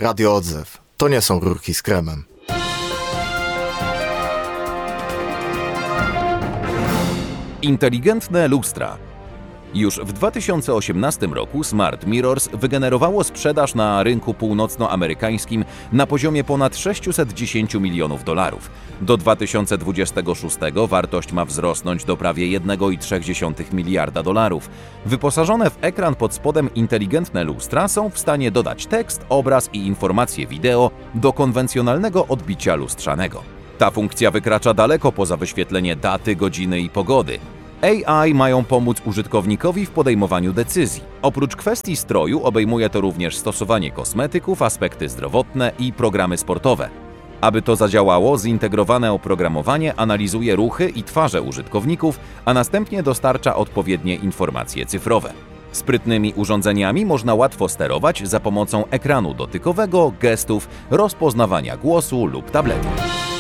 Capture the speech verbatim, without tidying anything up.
Radio Odzew. To nie są rurki z kremem. Inteligentne lustra. Już w dwa tysiące osiemnastym roku Smart Mirrors wygenerowało sprzedaż na rynku północnoamerykańskim na poziomie ponad sześćset dziesięć milionów dolarów. Do dwa tysiące dwudziestego szóstego wartość ma wzrosnąć do prawie jeden przecinek trzy miliarda dolarów. Wyposażone w ekran pod spodem inteligentne lustra są w stanie dodać tekst, obraz i informacje wideo do konwencjonalnego odbicia lustrzanego. Ta funkcja wykracza daleko poza wyświetlenie daty, godziny i pogody. A I mają pomóc użytkownikowi w podejmowaniu decyzji. Oprócz kwestii stroju obejmuje to również stosowanie kosmetyków, aspekty zdrowotne i programy sportowe. Aby to zadziałało, zintegrowane oprogramowanie analizuje ruchy i twarze użytkowników, a następnie dostarcza odpowiednie informacje cyfrowe. Sprytnymi urządzeniami można łatwo sterować za pomocą ekranu dotykowego, gestów, rozpoznawania głosu lub tabletu.